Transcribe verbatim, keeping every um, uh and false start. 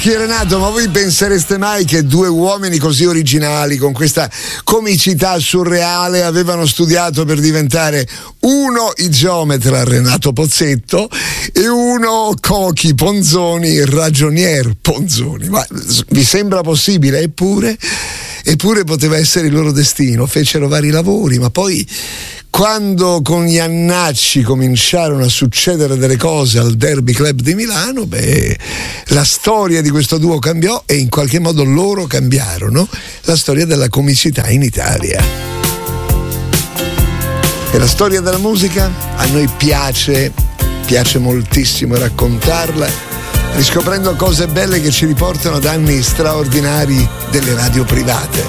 Renato, ma voi pensereste mai che due uomini così originali, con questa comicità surreale, avevano studiato per diventare uno il geometra Renato Pozzetto e uno Cochi Ponzoni, ragionier Ponzoni? Ma vi sembra possibile? Eppure, eppure poteva essere il loro destino. Fecero vari lavori, ma poi, quando con gli annacci cominciarono a succedere delle cose al Derby Club di Milano, beh, la storia di questo duo cambiò e in qualche modo loro cambiarono la storia della comicità in Italia. E la storia della musica a noi piace, piace moltissimo raccontarla, riscoprendo cose belle che ci riportano ad anni straordinari delle radio private.